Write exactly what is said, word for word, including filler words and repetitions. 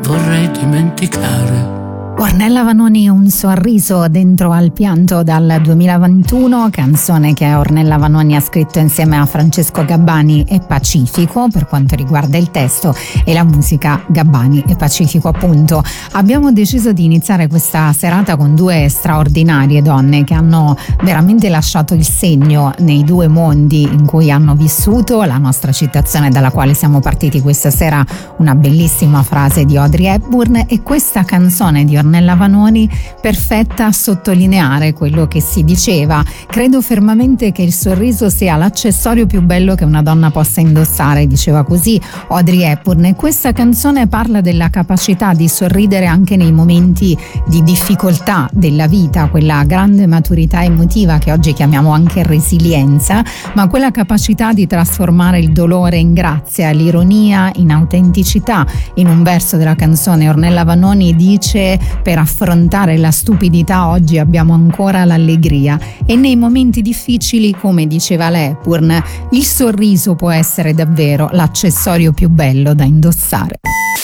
vorrei dimenticare. Ornella Vanoni, Un sorriso dentro al pianto, dal duemilaventuno, canzone che Ornella Vanoni ha scritto insieme a Francesco Gabbani e Pacifico per quanto riguarda il testo, e la musica Gabbani e Pacifico appunto. Abbiamo deciso di iniziare questa serata con due straordinarie donne che hanno veramente lasciato il segno nei due mondi in cui hanno vissuto. La nostra citazione dalla quale siamo partiti questa sera, una bellissima frase di Audrey Hepburn, e questa canzone di Ornella Vanoni perfetta a sottolineare quello che si diceva. Credo fermamente che il sorriso sia l'accessorio più bello che una donna possa indossare, diceva così Audrey Hepburn, e questa canzone parla della capacità di sorridere anche nei momenti di difficoltà della vita, quella grande maturità emotiva che oggi chiamiamo anche resilienza, ma quella capacità di trasformare il dolore in grazia, l'ironia in autenticità. In un verso della canzone Ornella Vanoni dice: per affrontare la stupidità oggi abbiamo ancora l'allegria, e nei momenti difficili, come diceva Hepburn, il sorriso può essere davvero l'accessorio più bello da indossare.